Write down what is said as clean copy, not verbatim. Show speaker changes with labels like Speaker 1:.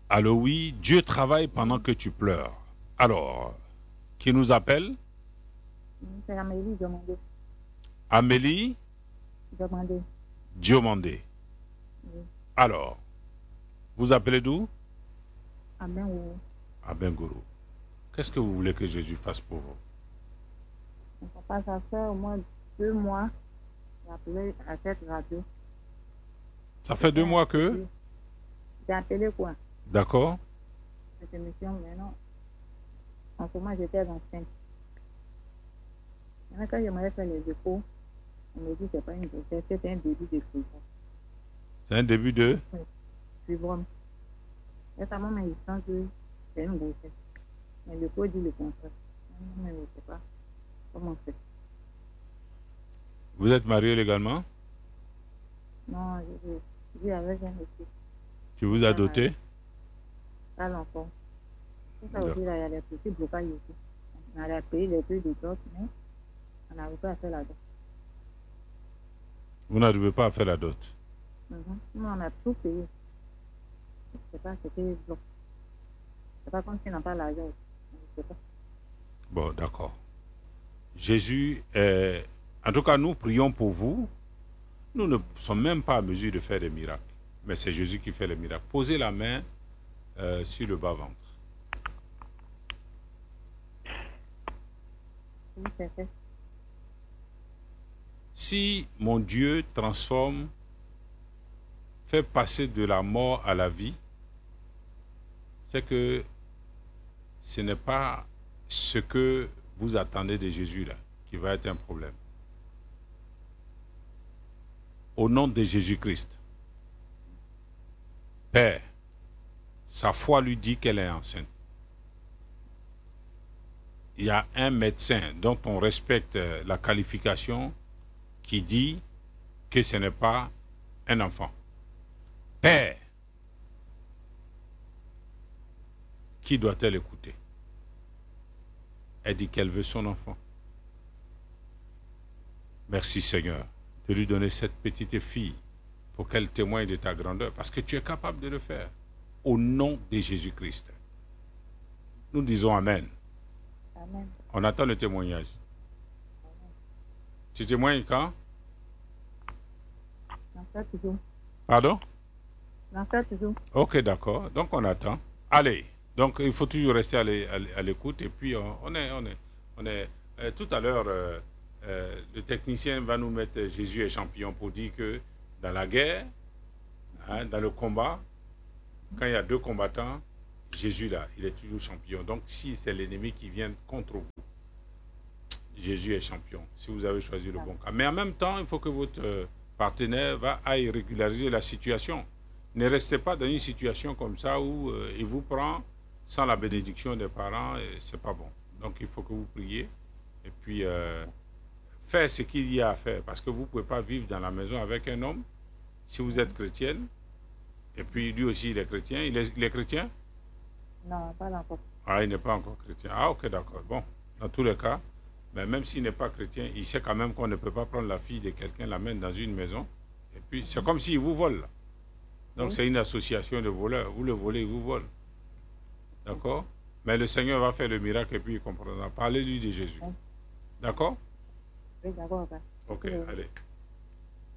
Speaker 1: Allô, oui, Dieu travaille pendant que tu pleures. Alors, qui nous appelle?
Speaker 2: C'est Amélie Diomandé.
Speaker 1: Amélie
Speaker 2: Diomandé.
Speaker 1: Diomandé.
Speaker 2: Oui.
Speaker 1: Alors, vous appelez d'où?
Speaker 2: Ah ben oui.
Speaker 1: À Bengourou. Qu'est-ce que vous voulez que Jésus fasse pour vous?
Speaker 2: Mon papa, ça fait au moins 2 mois. J'ai appelé à cette radio.
Speaker 1: Ça fait
Speaker 2: C'était
Speaker 1: 2 mois
Speaker 2: un
Speaker 1: que?
Speaker 2: produit. J'ai appelé quoi?
Speaker 1: D'accord.
Speaker 2: Cette émission, mais non. En ce moment, j'étais enceinte. Maintenant, quand j'aimerais faire les échos, on me dit que c'est pas une grossesse, c'est un début de fibrome.
Speaker 1: C'est un début de...
Speaker 2: Oui, fibrome. Récemment, mais il sent que c'est une grossesse. Mais le pot dit le contraire. Mais je ne sais pas comment c'est.
Speaker 1: Vous êtes marié légalement?
Speaker 2: Non, je vis avec un monsieur.
Speaker 1: Tu vous as
Speaker 2: Pas marié.
Speaker 1: doté?
Speaker 2: Pas l'enfant. Tout ça aussi,
Speaker 1: D'accord.
Speaker 2: là, il y a des petits blocages ici. On a payé les prix de dot, mais on n'arrive pas à faire la dot.
Speaker 1: Vous n'arrivez pas à faire la dot.
Speaker 2: Nous, on a tout payé. C'est pas ce qu'ils bloquent. C'est pas comme s'ils n'ont pas l'argent. On ne sait pas.
Speaker 1: Bon, d'accord. Jésus est... En tout cas, nous prions pour vous. Nous ne sommes même pas à mesure de faire des miracles. Mais c'est Jésus qui fait les miracles. Posez la main sur le bas-ventre.
Speaker 2: Oui, c'est fait.
Speaker 1: Si mon Dieu transforme, fait passer de la mort à la vie, c'est que ce n'est pas ce que vous attendez de Jésus là qui va être un problème. Au nom de Jésus-Christ, Père, sa foi lui dit qu'elle est enceinte. Il y a un médecin dont on respecte la qualification qui dit que ce n'est pas un enfant. Père, qui doit-elle écouter? Elle dit qu'elle veut son enfant. Merci Seigneur de lui donner cette petite fille pour qu'elle témoigne de ta grandeur, parce que tu es capable de le faire. Au nom de Jésus-Christ. Nous disons Amen.
Speaker 2: Amen.
Speaker 1: On attend le témoignage.
Speaker 2: Amen.
Speaker 1: Tu témoignes quand?
Speaker 2: J'en fais toujours.
Speaker 1: Pardon?
Speaker 2: J'en fais toujours.
Speaker 1: Ok, d'accord. Donc on attend. Allez. Donc il faut toujours rester à l'écoute. Et puis tout à l'heure, le technicien va nous mettre Jésus est champion pour dire que dans la guerre, dans le combat, quand il y a deux combattants, Jésus là, il est toujours champion. Donc si c'est l'ennemi qui vient contre vous, Jésus est champion. Si vous avez choisi le bon cas. Mais en même temps, il faut que votre partenaire aille régulariser la situation. Ne restez pas dans une situation comme ça où il vous prend sans la bénédiction des parents, et c'est pas bon. Donc il faut que vous priez et puis faire ce qu'il y a à faire, parce que vous ne pouvez pas vivre dans la maison avec un homme si vous êtes chrétienne, et puis lui aussi il est chrétien. Il est chrétien?
Speaker 2: Non, pas encore.
Speaker 1: Ah, il n'est pas encore chrétien. Ah, ok, d'accord. Bon, dans tous les cas, mais même s'il n'est pas chrétien, il sait quand même qu'on ne peut pas prendre la fille de quelqu'un, la mettre dans une maison, et puis c'est comme s'il vous vole. Donc c'est une association de voleurs. Vous le volez, il vous vole. D'accord? Mais le Seigneur va faire le miracle et puis il comprendra. Parlez-lui de Jésus. D'accord?
Speaker 2: Oui, d'accord.
Speaker 1: Ok, allez.